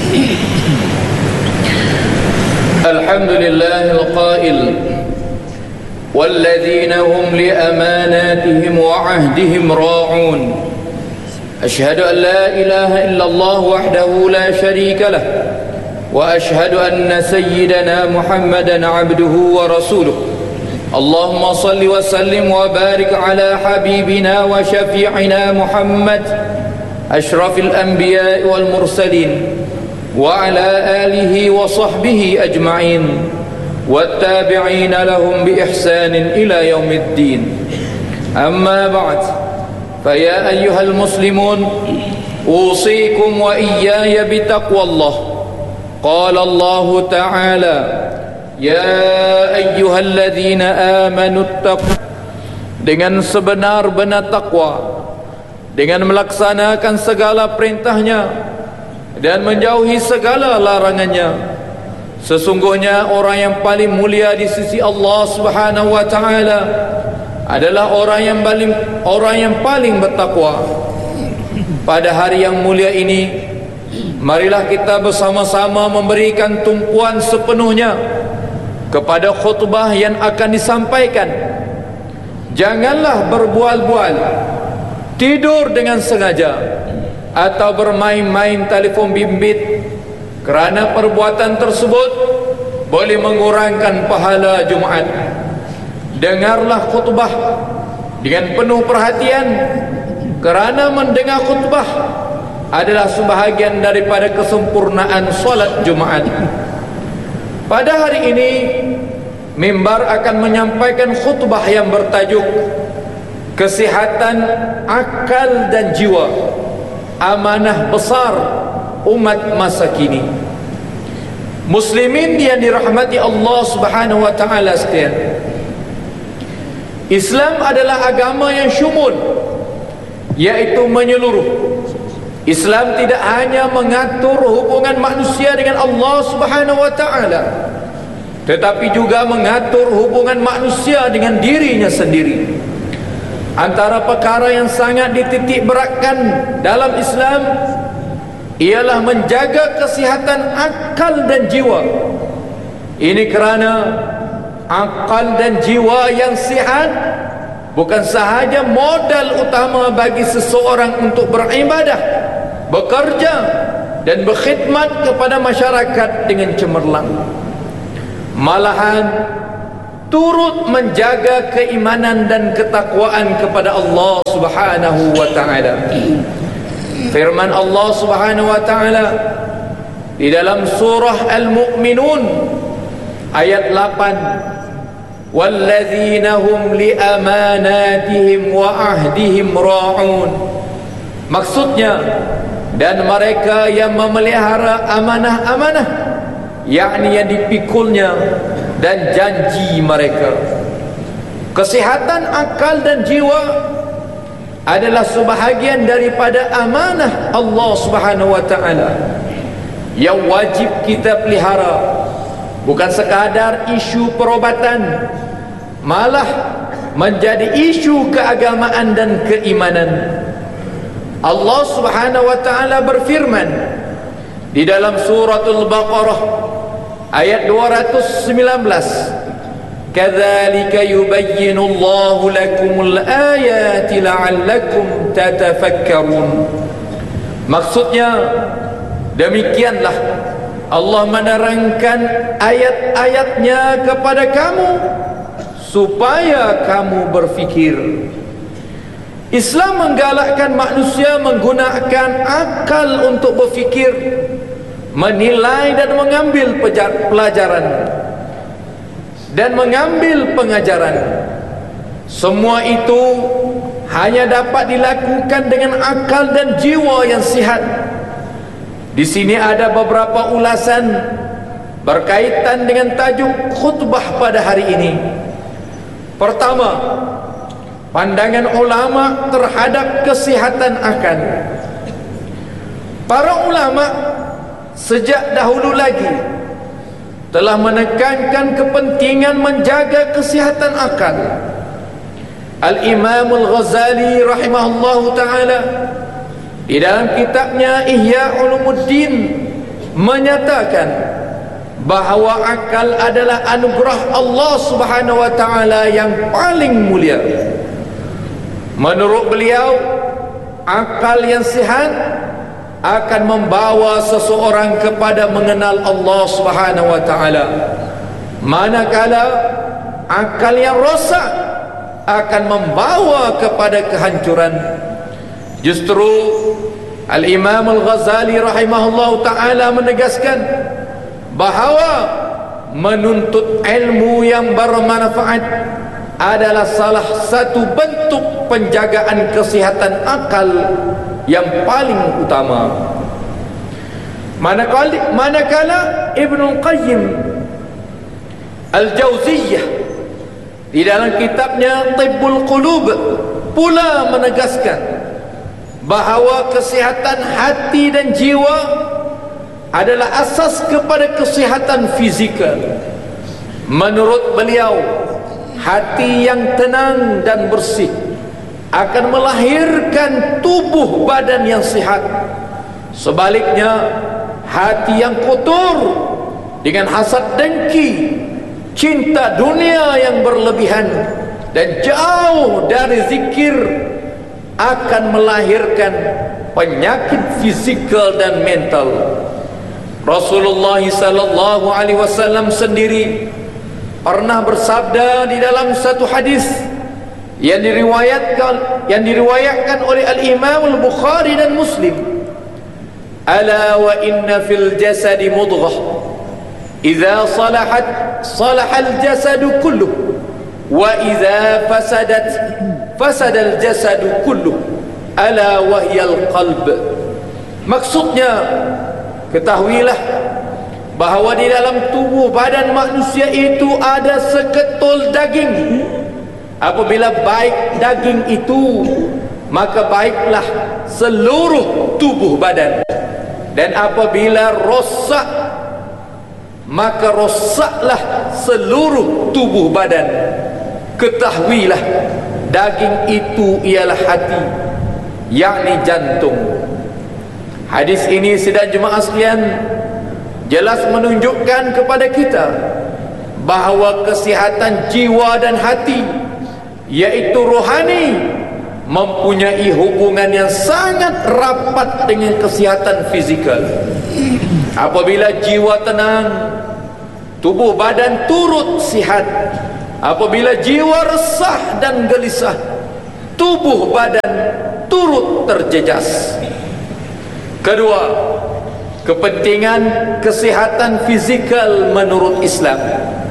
الحمد لله القائل والذين هم لأماناتهم وعهدهم راعون أشهد أن لا إله إلا الله وحده لا شريك له وأشهد أن سيدنا محمدا عبده ورسوله اللهم صل وسلم وبارك على حبيبنا وشفيعنا محمد أشرف الأنبياء والمرسلين وعلى آله وصحبه أجمعين والتابعين لهم بإحسان إلى يوم الدين أما بعد فيا أيها المسلمون أوصيكم وإياي بتقوى الله قال الله تعالى يا أيها الذين آمنوا اتقوا dengan sebenar-benar takwa, dengan melaksanakan segala perintahnya dan menjauhi segala larangannya. Sesungguhnya orang yang paling mulia di sisi Allah Subhanahu wa taala adalah orang yang paling bertakwa. Pada hari yang mulia ini, marilah kita bersama-sama memberikan tumpuan sepenuhnya kepada khutbah yang akan disampaikan. Janganlah berbual-bual, tidur dengan sengaja, atau bermain-main telefon bimbit, kerana perbuatan tersebut boleh mengurangkan pahala Jumaat. Dengarlah khutbah dengan penuh perhatian, kerana mendengar khutbah adalah sebahagian daripada kesempurnaan solat Jumaat. Pada hari ini, mimbar akan menyampaikan khutbah yang bertajuk Kesihatan Akal dan Jiwa, Amanah Besar Umat Masa Kini. Muslimin yang dirahmati Allah Subhanahu wa taala sekalian, Islam adalah agama yang syumul, iaitu menyeluruh. Islam tidak hanya mengatur hubungan manusia dengan Allah Subhanahu wa taala, tetapi juga mengatur hubungan manusia dengan dirinya sendiri. Antara perkara yang sangat dititik beratkan dalam Islam ialah menjaga kesihatan akal dan jiwa. Ini kerana akal dan jiwa yang sihat bukan sahaja modal utama bagi seseorang untuk beribadah, bekerja dan berkhidmat kepada masyarakat dengan cemerlang, malahan turut menjaga keimanan dan ketakwaan kepada Allah Subhanahu wa taala. Firman Allah Subhanahu wa taala di dalam surah Al-Mu'minun ayat 8, walladzina hum li amanatihim wa ahdihim ra'un. Maksudnya, dan mereka yang memelihara amanah-amanah, yakni yang dipikulnya dan janji mereka. Kesihatan akal dan jiwa adalah sebahagian daripada amanah Allah Subhanahu wa taala yang wajib kita pelihara. Bukan sekadar isu perubatan, malah menjadi isu keagamaan dan keimanan. Allah Subhanahu wa taala berfirman di dalam suratul Baqarah ayat 219, kadzalika yubayyinu Allahu lakumul ayati la'allakum tatafakkarun. Maksudnya, demikianlah Allah menerangkan ayat-ayatnya kepada kamu supaya kamu berfikir. Islam menggalakkan manusia menggunakan akal untuk berfikir, menilai dan mengambil pelajaran dan mengambil pengajaran. Semua itu hanya dapat dilakukan dengan akal dan jiwa yang sihat. Di sini ada beberapa ulasan berkaitan dengan tajuk khutbah pada hari ini. Pertama, pandangan ulama terhadap kesihatan akal. Para ulama sejak dahulu lagi telah menekankan kepentingan menjaga kesihatan akal. Al-Imam Al-Ghazali rahimahullahu ta'ala di dalam kitabnya Ihya Ulumuddin menyatakan bahawa akal adalah anugerah Allah Subhanahu wa taala yang paling mulia. Menurut beliau, akal yang sihat akan membawa seseorang kepada mengenal Allah Subhanahu wa taala, manakala akal yang rosak akan membawa kepada kehancuran. Justru Al-Imam Al-Ghazali rahimahullah ta'ala menegaskan bahawa menuntut ilmu yang bermanfaat adalah salah satu bentuk penjagaan kesihatan akal yang paling utama. Manakala Ibnu Qayyim Al-Jauziyah di dalam kitabnya Tibbul Qulub pula menegaskan bahawa kesihatan hati dan jiwa adalah asas kepada kesihatan fizikal. Menurut beliau, hati yang tenang dan bersih akan melahirkan tubuh badan yang sihat. Sebaliknya, hati yang kotor dengan hasad dengki, cinta dunia yang berlebihan dan jauh dari zikir akan melahirkan penyakit fizikal dan mental. Rasulullah sallallahu alaihi wasallam sendiri pernah bersabda di dalam satu hadis yang diriwayatkan oleh Al-Imam Al-Bukhari dan Muslim, ala wa inna fil jasadi mudghah idza salahat salahal jasadu kulluh wa idza fasadat fasadal jasadu kulluh ala wahyal qalb. Maksudnya, ketahuilah bahawa di dalam tubuh badan manusia itu ada seketul daging. Apabila baik daging itu, maka baiklah seluruh tubuh badan. Dan apabila rosak, maka rosaklah seluruh tubuh badan. Ketahuilah, daging itu ialah hati, yakni jantung. Hadis ini, sidang jemaah sekalian, jelas menunjukkan kepada kita bahawa kesihatan jiwa dan hati, yaitu rohani, mempunyai hubungan yang sangat rapat dengan kesihatan fizikal. Apabila jiwa tenang, tubuh badan turut sihat. Apabila jiwa resah dan gelisah, tubuh badan turut terjejas. Kedua, kepentingan kesihatan fizikal menurut Islam.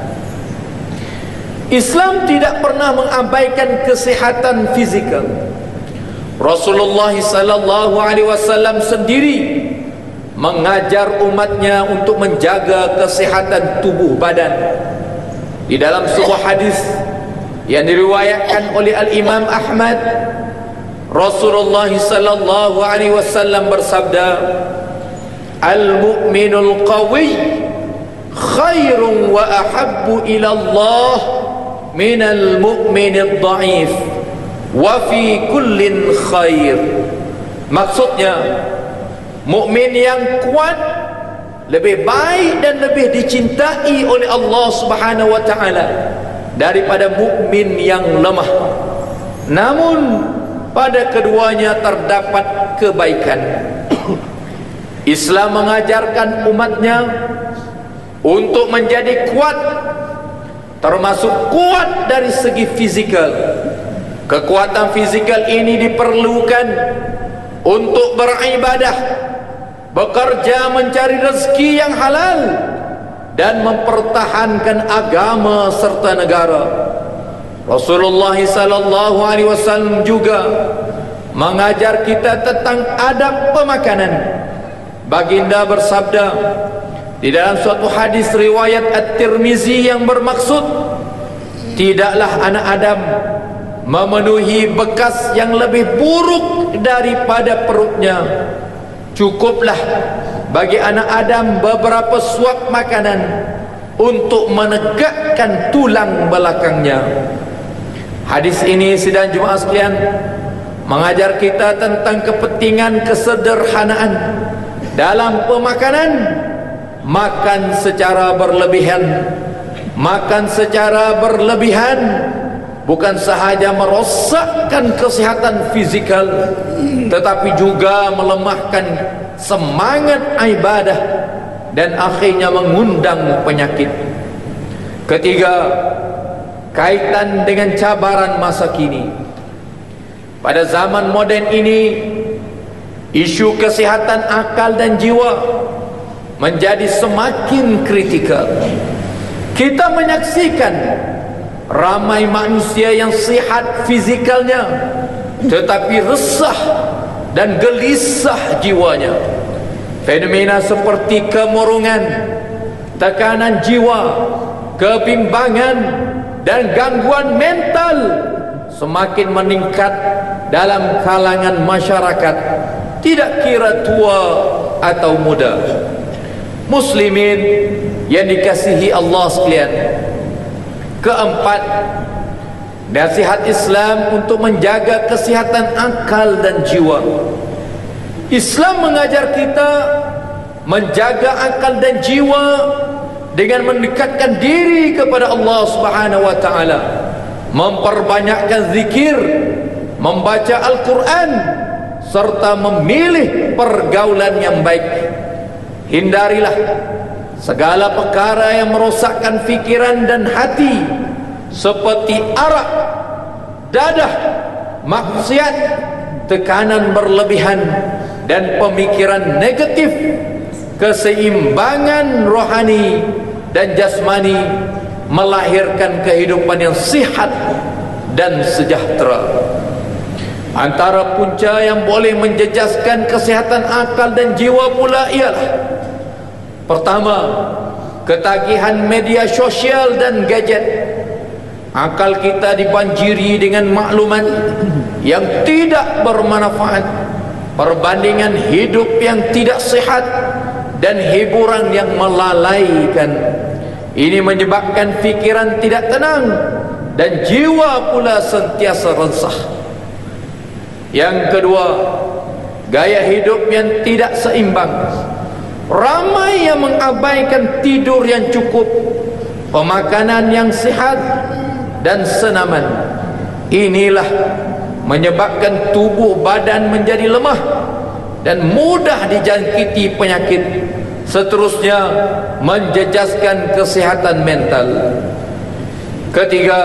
Islam tidak pernah mengabaikan kesihatan fizikal. Rasulullah sallallahu alaihi wasallam sendiri mengajar umatnya untuk menjaga kesihatan tubuh badan. Di dalam sebuah hadis yang diriwayatkan oleh Al-Imam Ahmad, Rasulullah sallallahu alaihi wasallam bersabda, "Al-mu'minul qawi khairun wa ahabbu ila Allah minal mu'minid dha'if wa fi kullin khair." Maksudnya, mukmin yang kuat lebih baik dan lebih dicintai oleh Allah Subhanahu wa taala daripada mukmin yang lemah. Namun pada keduanya terdapat kebaikan. Islam mengajarkan umatnya untuk menjadi kuat, termasuk kuat dari segi fizikal. Kekuatan fizikal ini diperlukan untuk beribadah, bekerja mencari rezeki yang halal, dan mempertahankan agama serta negara. Rasulullah sallallahu alaihi wasallam juga mengajar kita tentang adab pemakanan. Baginda bersabda di dalam suatu hadis riwayat At-Tirmizi yang bermaksud, tidaklah anak Adam memenuhi bekas yang lebih buruk daripada perutnya. Cukuplah bagi anak Adam beberapa suap makanan untuk menegakkan tulang belakangnya. Hadis ini, sidang jemaah sekalian, mengajar kita tentang kepentingan kesederhanaan dalam pemakanan makan secara berlebihan. Makan secara berlebihan bukan sahaja merosakkan kesihatan fizikal, tetapi juga melemahkan semangat ibadah dan akhirnya mengundang penyakit. Ketiga, kaitan dengan cabaran masa kini. Pada zaman moden ini, isu kesihatan akal dan jiwa menjadi semakin kritikal. Kita menyaksikan ramai manusia yang sihat fizikalnya, tetapi resah dan gelisah jiwanya. Fenomena seperti kemurungan, tekanan jiwa, kebimbangan dan gangguan mental semakin meningkat dalam kalangan masyarakat, tidak kira tua atau muda. Muslimin yang dikasihi Allah sekalian, keempat, nasihat Islam untuk menjaga kesihatan akal dan jiwa. Islam mengajar kita menjaga akal dan jiwa dengan mendekatkan diri kepada Allah Subhanahu wa taala, memperbanyakkan zikir, membaca Al-Quran, serta memilih pergaulan yang baik. Hindarilah segala perkara yang merosakkan fikiran dan hati, seperti arak, dadah, maksiat, tekanan berlebihan, dan pemikiran negatif. Keseimbangan rohani dan jasmani melahirkan kehidupan yang sihat dan sejahtera. Antara punca yang boleh menjejaskan kesihatan akal dan jiwa pula ialah: pertama, ketagihan media sosial dan gadget. Akal kita dibanjiri dengan maklumat yang tidak bermanfaat, perbandingan hidup yang tidak sehat, dan hiburan yang melalaikan. Ini menyebabkan fikiran tidak tenang dan jiwa pula sentiasa resah. Yang kedua, gaya hidup yang tidak seimbang. Ramai yang mengabaikan tidur yang cukup, pemakanan yang sihat, dan senaman. Inilah menyebabkan tubuh badan menjadi lemah dan mudah dijangkiti penyakit. Seterusnya, menjejaskan kesihatan mental. Ketiga,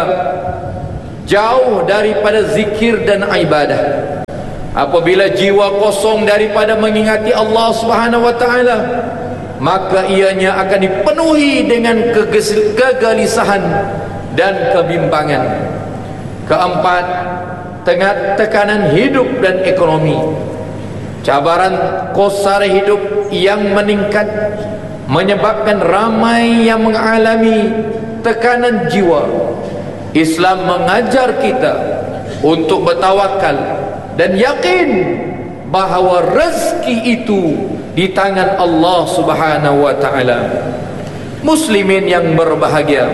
jauh daripada zikir dan ibadah. Apabila jiwa kosong daripada mengingati Allah Subhanahu wa taala, maka ianya akan dipenuhi dengan kegelisahan dan kebimbangan. Keempat, tekanan hidup dan ekonomi. Cabaran kosar hidup yang meningkat menyebabkan ramai yang mengalami tekanan jiwa. Islam mengajar kita untuk bertawakal dan yakin bahawa rezeki itu di tangan Allah Subhanahu wa taala. Muslimin yang berbahagia,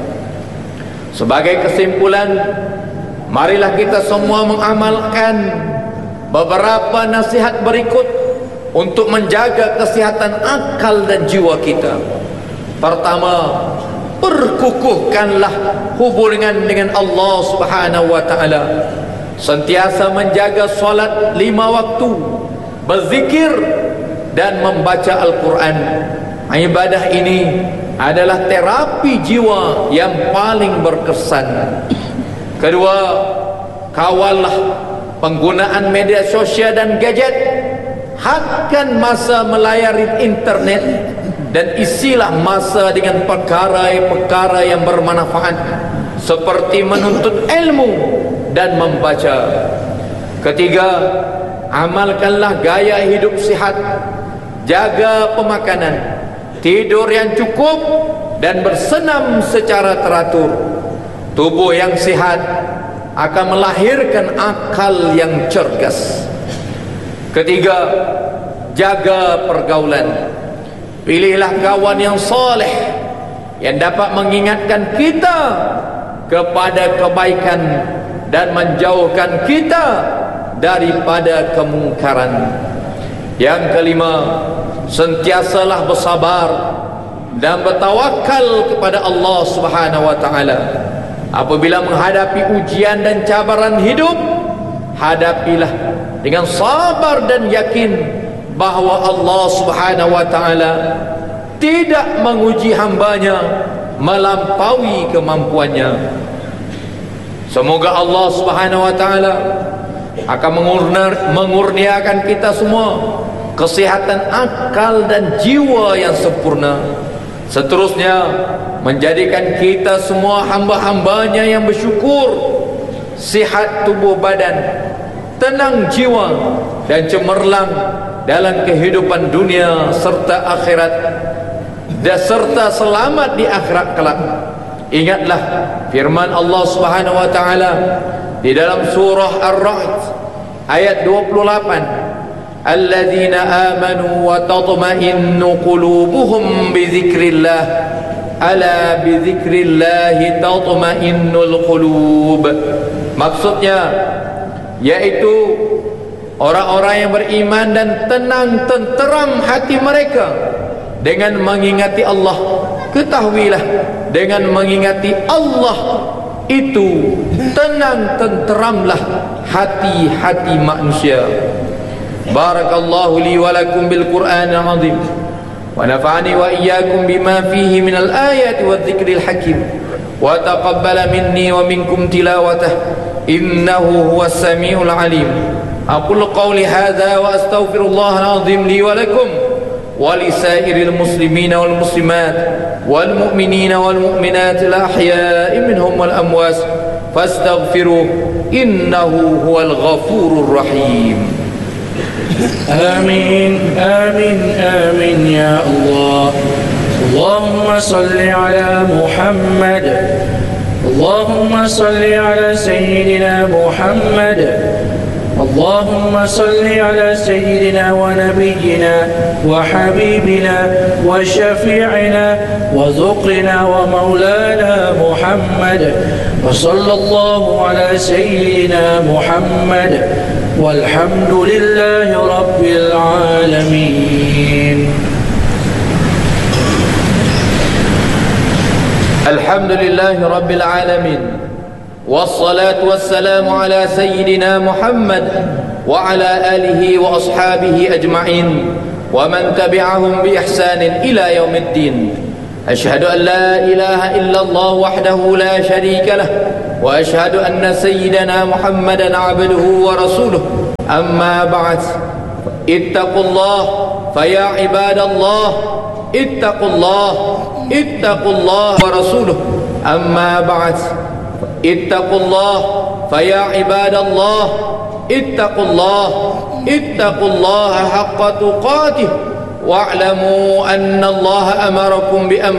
sebagai kesimpulan, marilah kita semua mengamalkan beberapa nasihat berikut untuk menjaga kesihatan akal dan jiwa kita. Pertama, perkukuhkanlah hubungan dengan Allah Subhanahu wa taala. Sentiasa menjaga solat 5 waktu, berzikir, dan membaca Al-Quran. Ibadah ini adalah terapi jiwa yang paling berkesan. Kedua, kawallah penggunaan media sosial dan gadget. Hadkan masa melayari internet dan isilah masa dengan perkara-perkara yang bermanfaat, seperti menuntut ilmu dan membaca. Ketiga, amalkanlah gaya hidup sihat. Jaga pemakanan, tidur yang cukup, dan bersenam secara teratur. Tubuh yang sihat akan melahirkan akal yang cergas. Ketiga, jaga pergaulan. Pilihlah kawan yang soleh yang dapat mengingatkan kita kepada kebaikan dan menjauhkan kita daripada kemungkaran. Yang kelima, sentiasalah bersabar dan bertawakal kepada Allah Subhanahu wa taala. Apabila menghadapi ujian dan cabaran hidup, hadapilah dengan sabar dan yakin bahawa Allah Subhanahu wa taala tidak menguji hambanya melampaui kemampuannya. Semoga Allah Subhanahu wa taala akan mengurniakan kita semua kesihatan akal dan jiwa yang sempurna. Seterusnya, menjadikan kita semua hamba-hambanya yang bersyukur, sihat tubuh badan, tenang jiwa, dan cemerlang dalam kehidupan dunia serta akhirat, dan serta selamat di akhirat kelak. Ingatlah firman Allah Subhanahu wa taala di dalam surah Ar-Ra'd ayat 28, alladzina amanu wa tatma'innu qulubuhum bi dzikrillah, ala bi dzikrillah tatma'innul qulub. Maksudnya yaitu orang-orang yang beriman dan tenang tenteram hati mereka dengan mengingati Allah. Ketahuilah, dengan mengingati Allah itu tenang tenteramlah hati-hati manusia. Barakallahu li wa lakum bil Qur'anil azim wa nafa'ani wa iyyakum bima fihi min al ayati wadh-dhikril hakim wa taqabbala minni wa minkum tilawatah innahu huwas samiul alim. Aqulu qawli hadha wa astaghfirullahal azim li wa lakum wa li sairil muslimina wal muslimat wal mu'minina wal mu'minat al ahya'i minhum wal amwas fastaghfiruhu innahu huwal ghafurur rahim. آمين آمين آمين يا الله. اللهم صل على محمد، اللهم صل على سيدنا محمد، اللهم صل على سيدنا ونبينا وحبيبنا وشفيعنا وذقرنا ومولانا محمد، وصلى الله على سيدنا محمد، والحمد لله رب العالمين. الحمد لله رب العالمين، والصلاة والسلام على سيدنا محمد وعلى آله وأصحابه أجمعين ومن تبعهم بإحسان إلى يوم الدين. أشهد أن لا إله إلا الله وحده لا شريك له، وأشهد أن سيدنا محمدا عبده ورسوله. أما بعد، اتقوا الله فيا عباد الله، اتقوا الله، اتقوا الله ورسوله. أما بعد، اتقوا الله فيا عباد الله، اتقوا الله، اتقوا الله حق تقاته، واعلموا أن الله أمركم بأمر